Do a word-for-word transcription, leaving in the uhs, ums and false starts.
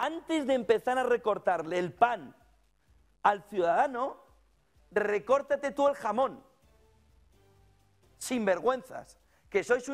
antes de empezar a recortarle el pan al ciudadano, recórtate tú el jamón. Sin vergüenzas, que sois